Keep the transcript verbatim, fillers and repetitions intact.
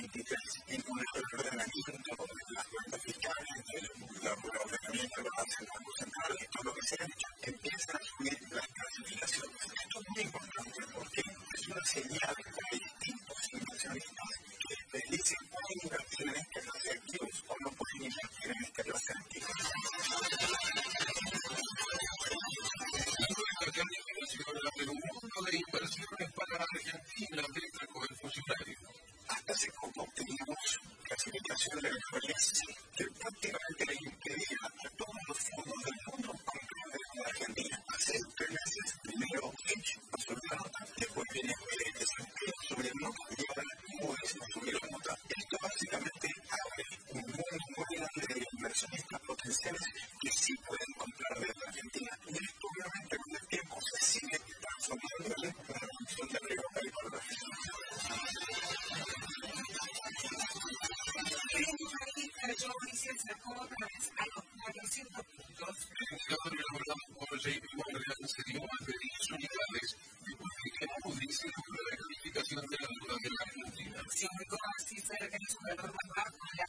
veintitrés, en un reordenamiento de las cuentas fiscales, del reordenamiento de los bancos centrales y todo lo que se ha hecho, empiezan a subir las clasificaciones. Esto es muy importante porque es una señal de distintos inversionistas que te dicen pueden invertir en esta clase de activos o no pueden invertir en esta clase de activos. Pero un mundo de inversiones para Argentina entra con el funcionario. Hasta hace poco teníamos clasificación de la I S que prácticamente le impedía a todos los fondos del mundo comprar de la Argentina. Hace tres meses, primero Fitch pasó la nota, después viene el desempleo sobre la nota y ahora Moody's subió la nota. Esto básicamente abre un mundo muy grande de inversionistas potenciales que sí pueden comprar de la Argentina. Y esto obviamente con el tiempo se sigue transformando en una reducción de riesgo calculado. Yo hice el sacó otra vez a los cuatrocientos puntos. El indicador elaborado por J P Morgan se dio más de diez unidades después de que Moody's elevó la calificación de la